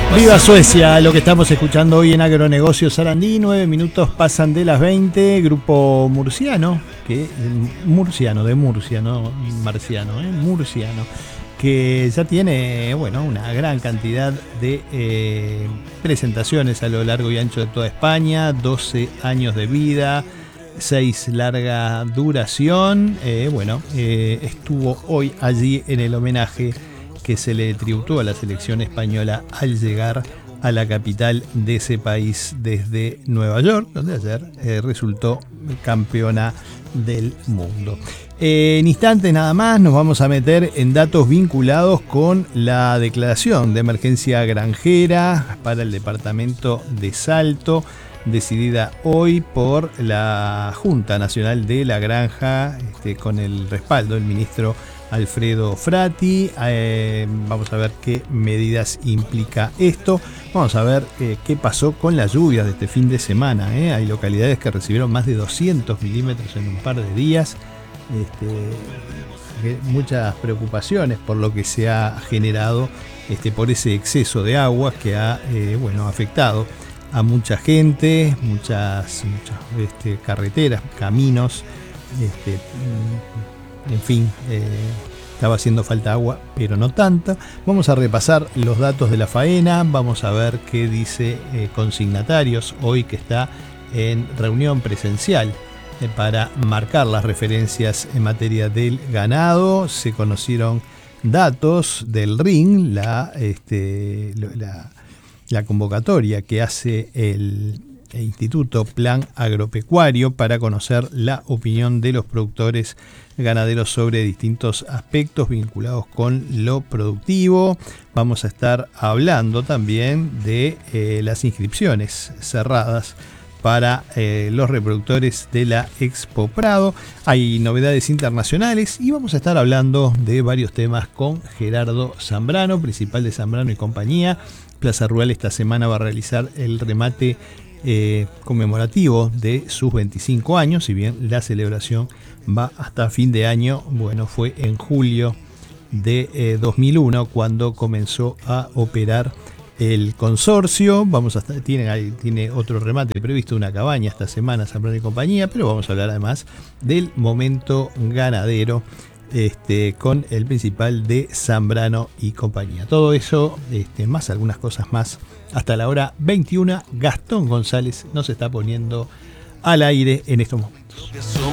Viva Suecia, lo que estamos escuchando hoy en Agronegocios Sarandí. 9 minutos pasan de las 20. Grupo murciano, de Murcia, no marciano, murciano, que ya tiene, bueno, una gran cantidad de presentaciones a lo largo y ancho de toda España, 12 años de vida, 6 larga duración. Estuvo hoy allí en el homenaje que se le tributó a la selección española al llegar a la capital de ese país desde Nueva York, donde ayer resultó campeona del mundo. En instantes nada más nos vamos a meter en datos vinculados con la declaración de emergencia granjera para el departamento de Salto, decidida hoy por la Junta Nacional de la Granja, con el respaldo del ministro Alfredo Frati. Vamos a ver qué medidas implica esto. Vamos a ver qué pasó con las lluvias de este fin de semana. Hay localidades que recibieron más de 200 milímetros en un par de días. Muchas preocupaciones por lo que se ha generado por ese exceso de agua que ha afectado a mucha gente, muchas carreteras, caminos, en fin, estaba haciendo falta agua, pero no tanta. Vamos a repasar los datos de la faena, vamos a ver qué dice Consignatarios hoy, que está en reunión presencial para marcar las referencias en materia del ganado. Se conocieron datos del RIN, la convocatoria que hace el Instituto Plan Agropecuario para conocer la opinión de los productores ganaderos sobre distintos aspectos vinculados con lo productivo. Vamos a estar hablando también de las inscripciones cerradas para los reproductores de la Expo Prado. Hay novedades internacionales y vamos a estar hablando de varios temas con Gerardo Zambrano, principal de Zambrano y compañía. Plaza Rural esta semana va a realizar el remate conmemorativo de sus 25 años, si bien la celebración va hasta fin de año. Bueno, fue en julio de 2001 cuando comenzó a operar el consorcio. Tiene otro remate previsto, una cabaña esta semana, Zambrano y compañía, pero vamos a hablar además del momento ganadero con el principal de Zambrano y compañía. Todo eso, más algunas cosas más, hasta la hora 21. Gastón González nos está poniendo al aire en estos momentos.